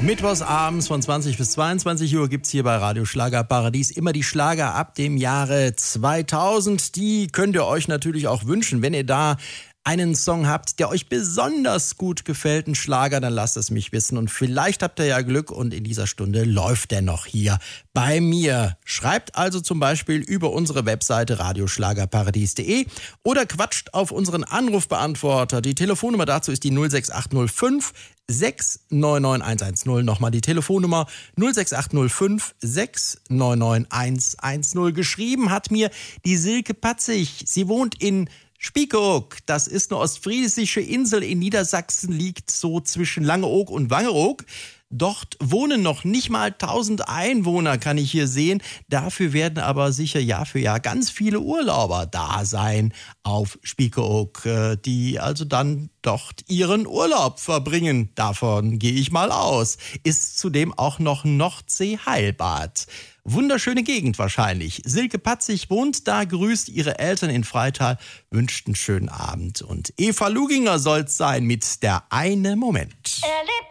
Mittwochs abends von 20 bis 22 Uhr gibt's hier bei Radio Schlagerparadies immer die Schlager ab dem Jahre 2000. Die könnt ihr euch natürlich auch wünschen. Wenn ihr da einen Song habt, der euch besonders gut gefällt, ein Schlager, dann lasst es mich wissen. Und vielleicht habt ihr ja Glück und in dieser Stunde läuft der noch hier bei mir. Schreibt also zum Beispiel über unsere Webseite radioschlagerparadies.de oder quatscht auf unseren Anrufbeantworter. Die Telefonnummer dazu ist die 06805 699 Nochmal die Telefonnummer 06805 699 Geschrieben hat mir die Silke Patzig. Sie wohnt in Spiekeroog, das ist eine ostfriesische Insel in Niedersachsen, liegt so zwischen Langeoog und Wangeoog. Dort wohnen noch nicht mal 1000 Einwohner, kann ich hier sehen. Dafür werden aber sicher Jahr für Jahr ganz viele Urlauber da sein auf Spiekeroog, die also dann dort ihren Urlaub verbringen. Davon gehe ich mal aus. Ist zudem auch noch Nordsee-Heilbad. Wunderschöne Gegend wahrscheinlich. Silke Patzig wohnt da, grüßt ihre Eltern in Freital, wünscht einen schönen Abend. Und Eva Luginger soll's sein mit Der eine Moment. Er lebt